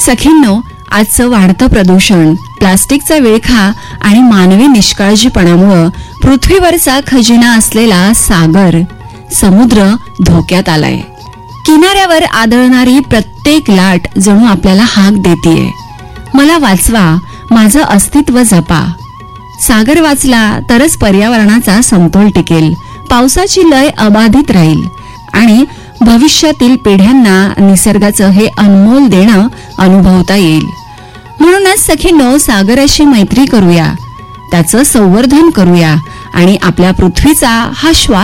सखींनो, आजचं वाढतं प्रदूषण, प्लास्टिकचा विळखा आणि मानवी निष्काळजीपणामुळे पृथ्वीवरचा खजिना असलेला सागर, समुद्र धोक्यात आलाय. किनाऱ्यावर आदळणारी प्रत्येक लाट जणू आपल्याला हाक देतीये, मला वाचवा, माझं अस्तित्व जपा. सागर वाचला तरच पर्यावरणाचा समतोल टिकेल, पावसाची लय अबाधित राहील आणि भविष्यातील पिढ्यांना निसर्गाचं हे अनमोल देणं अनुभवता येईल. म्हणूनच सखींनो, सागराशी मैत्री करूया, त्याचं संवर्धन करूया आणि आपल्या पृथ्वीचा हा श्वास